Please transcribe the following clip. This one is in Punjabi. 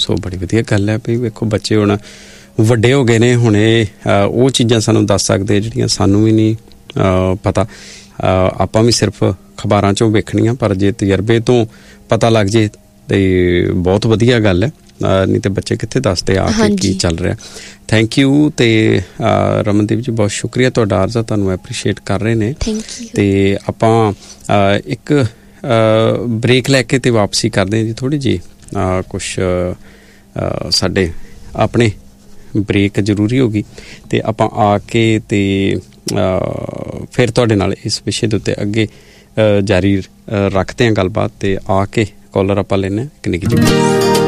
ਸੋ ਬੜੀ ਵਧੀਆ ਗੱਲ ਹੈ ਵੀ ਵੇਖੋ ਬੱਚੇ ਹੁਣ ਵੱਡੇ ਹੋ ਗਏ ਨੇ, ਹੁਣ ਉਹ ਚੀਜ਼ਾਂ ਸਾਨੂੰ ਦੱਸ ਸਕਦੇ ਜਿਹੜੀਆਂ ਸਾਨੂੰ ਵੀ ਨਹੀਂ ਪਤਾ। ਆਪਾਂ ਵੀ ਸਿਰਫ ਅਖਬਾਰਾਂ 'ਚੋਂ ਵੇਖਣੀਆਂ, ਪਰ ਜੇ ਤਜਰਬੇ ਤੋਂ ਪਤਾ ਲੱਗ ਜੇ ਤੇ ਬਹੁਤ ਵਧੀਆ ਗੱਲ ਹੈ, ਨਹੀਂ ਤਾਂ ਬੱਚੇ ਕਿੱਥੇ ਦੱਸਦੇ ਆ ਕੇ ਕੀ ਚੱਲ ਰਿਹਾ। Thank you. ਅਤੇ ਰਮਨਦੀਪ ਜੀ ਬਹੁਤ ਸ਼ੁਕਰੀਆ ਤੁਹਾਡਾ, ਅਰਜ਼ਾ ਤੁਹਾਨੂੰ ਐਪਰੀਸ਼ੀਏਟ ਕਰ ਰਹੇ ਨੇ। ਅਤੇ ਆਪਾਂ ਇੱਕ ਬ੍ਰੇਕ ਲੈ ਕੇ ਅਤੇ ਵਾਪਸੀ ਕਰਦੇ ਹਾਂ ਜੀ। ਥੋੜ੍ਹੀ ਜਿਹੀ ਕੁਛ ਸਾਡੇ ਆਪਣੇ ਬ੍ਰੇਕ ਜ਼ਰੂਰੀ ਹੋ ਗਈ, ਅਤੇ ਆਪਾਂ ਆ ਕੇ ਅਤੇ ਫਿਰ ਤੁਹਾਡੇ ਨਾਲ ਇਸ ਵਿਸ਼ੇ ਦੇ ਉੱਤੇ ਅੱਗੇ ਜਾਰੀ ਰੱਖਦੇ ਹਾਂ ਗੱਲਬਾਤ। ਅਤੇ ਆ ਕੇ ਕਾਲਰ ਆਪਾਂ ਲੈਂਦੇ ਹਾਂ ਇੱਕ ਨਿੱਕੀ ਜਿਹੀ।